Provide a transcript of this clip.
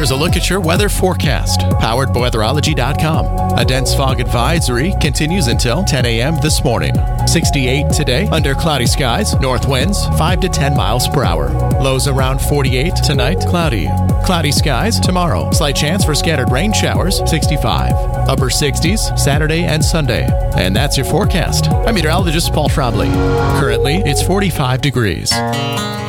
Here's a look at your weather forecast, powered by weatherology.com. A dense fog advisory continues until 10 a.m. this morning. 68 today, under cloudy skies, north winds 5 to 10 miles per hour. Lows around 48 tonight, cloudy. Cloudy skies tomorrow. Slight chance for scattered rain showers, 65. Upper 60s Saturday and Sunday. And that's your forecast. I'm meteorologist Paul Trombley. Currently, it's 45 degrees.